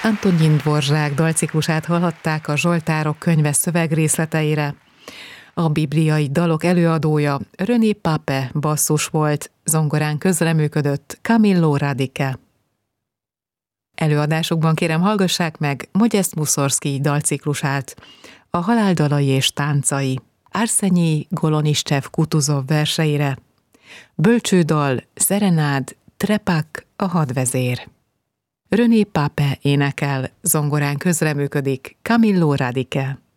Antonin Dvorzsák dalciklusát hallhatták a Zsoltárok könyve szövegrészleteire. A bibliai dalok előadója René Pape basszus volt, zongorán közreműködött Camillo Radice. Előadásukban kérem hallgassák meg Modest Mussorgsky dalciklusát, a Halál dalai és táncai, Arsenij Goloniscsev-Kutuzov verseire, bölcsődal, szerenád, Trepak, a hadvezér. René Pape énekel, zongorán közreműködik Camillo Radice.